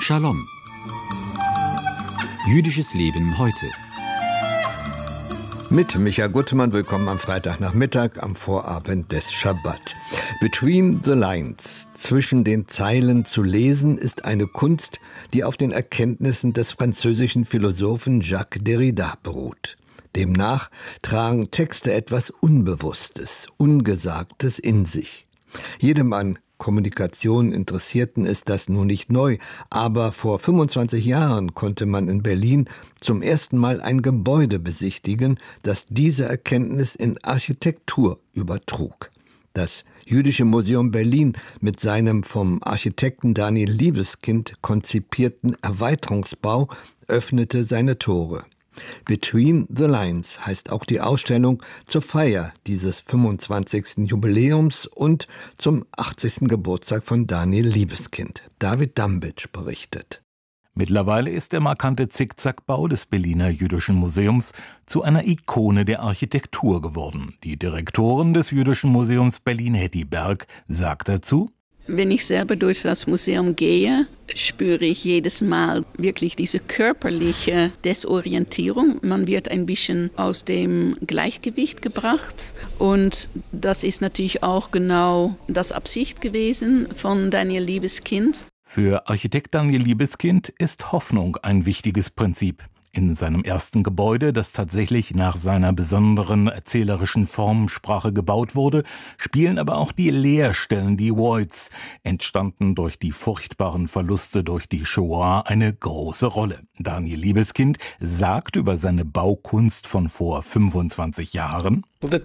Shalom. Jüdisches Leben heute. Mit Micha Gutmann, willkommen am Freitagnachmittag, am Vorabend des Schabbat. Between the Lines, zwischen den Zeilen zu lesen, ist eine Kunst, die auf den Erkenntnissen des französischen Philosophen Jacques Derrida beruht. Demnach tragen Texte etwas Unbewusstes, Ungesagtes in sich. Jedem an Kommunikation Interessierten ist das nun nicht neu, aber vor 25 Jahren konnte man in Berlin zum ersten Mal ein Gebäude besichtigen, das diese Erkenntnis in Architektur übertrug. Das Jüdische Museum Berlin mit seinem vom Architekten Daniel Libeskind konzipierten Erweiterungsbau öffnete seine Tore. Between the Lines heißt auch die Ausstellung zur Feier dieses 25. Jubiläums und zum 80. Geburtstag von Daniel Libeskind. David Dambitsch berichtet. Mittlerweile ist der markante Zickzackbau des Berliner Jüdischen Museums zu einer Ikone der Architektur geworden. Die Direktorin des Jüdischen Museums Berlin, Hetty Berg, sagt dazu: Wenn ich selber durch das Museum gehe, spüre ich jedes Mal wirklich diese körperliche Desorientierung. Man wird ein bisschen aus dem Gleichgewicht gebracht. Und das ist natürlich auch genau das Absicht gewesen von Daniel Libeskind. Für Architekt Daniel Libeskind ist Hoffnung ein wichtiges Prinzip. In seinem ersten Gebäude, das tatsächlich nach seiner besonderen erzählerischen Formensprache gebaut wurde, spielen aber auch die Leerstellen, die Voids, entstanden durch die furchtbaren Verluste durch die Shoah, eine große Rolle. Daniel Libeskind sagt über seine Baukunst von vor 25 Jahren: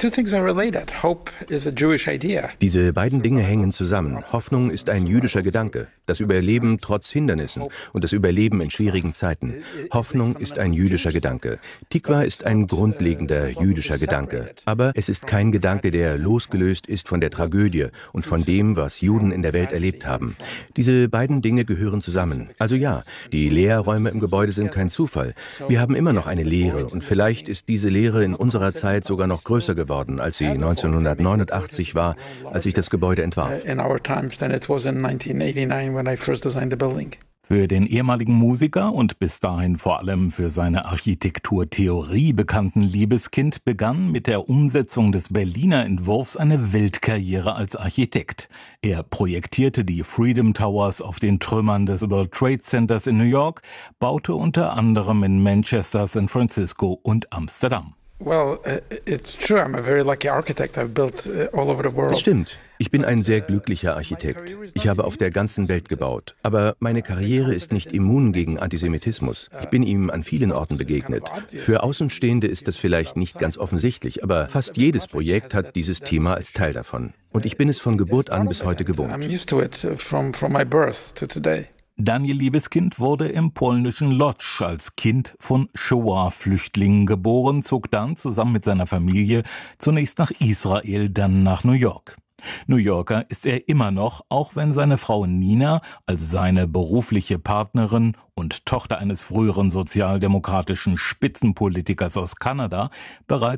Diese beiden Dinge hängen zusammen. Hoffnung ist ein jüdischer Gedanke. Das Überleben trotz Hindernissen und das Überleben in schwierigen Zeiten. Hoffnung ist ein jüdischer Gedanke. Tikva ist ein grundlegender jüdischer Gedanke. Aber es ist kein Gedanke, der losgelöst ist von der Tragödie und von dem, was Juden in der Welt erlebt haben. Diese beiden Dinge gehören zusammen. Also ja, die Leerräume im Gebäude sind kein Zufall. Wir haben immer noch eine Leere und vielleicht ist diese Leere in unserer Zeit sogar noch größer geworden, als sie 1989 war, als ich das Gebäude entwarf. Für den ehemaligen Musiker und bis dahin vor allem für seine Architekturtheorie bekannten Libeskind begann mit der Umsetzung des Berliner Entwurfs eine Weltkarriere als Architekt. Er projektierte die Freedom Towers auf den Trümmern des World Trade Centers in New York, baute unter anderem in Manchester, San Francisco und Amsterdam. Es stimmt. Ich bin ein sehr glücklicher Architekt. Ich habe auf der ganzen Welt gebaut. Aber meine Karriere ist nicht immun gegen Antisemitismus. Ich bin ihm an vielen Orten begegnet. Für Außenstehende ist das vielleicht nicht ganz offensichtlich, aber fast jedes Projekt hat dieses Thema als Teil davon. Und ich bin es von Geburt an bis heute gewohnt. Daniel Libeskind wurde im polnischen Lodz als Kind von Shoah-Flüchtlingen geboren, zog dann zusammen mit seiner Familie zunächst nach Israel, dann nach New York. New Yorker ist er immer noch, auch wenn seine Frau Nina als seine berufliche Partnerin und Tochter eines früheren sozialdemokratischen Spitzenpolitikers aus Kanada bereits